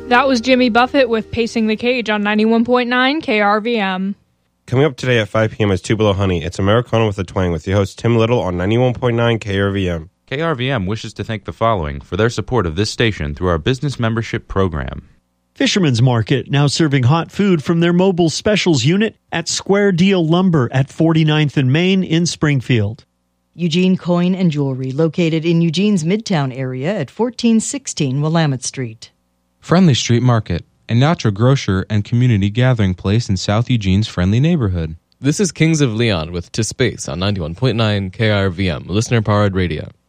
That was Jimmy Buffett with Pacing the Cage on 91.9 KRVM. Coming up today at 5 p.m. is Two Below Honey. It's Americana with a Twang with your host Tim Little on 91.9 KRVM. KRVM wishes to thank the following for their support of this station through our business membership program. Fisherman's Market, now serving hot food from their mobile specials unit at Square Deal Lumber at 49th and Main in Springfield. Eugene Coin and Jewelry, located in Eugene's Midtown area at 1416 Willamette Street. Friendly Street Market, a natural grocer and community gathering place in South Eugene's friendly neighborhood. This is Kings of Leon with To Space on 91.9 KRVM, listener-powered radio.